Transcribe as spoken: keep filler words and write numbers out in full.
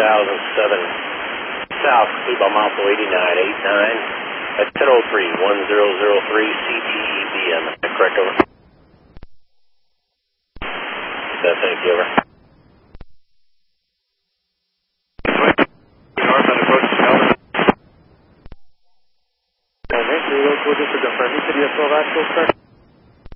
thousand seven South, complete by mile four eighty-nine, eight nine. At ten oh three, one zero zero three C T E B M. Correct, over. Uh, thank you, over. Northbound approach to Melbourne. Okay, three local, just to confirm, you said you have twelve actual, sir?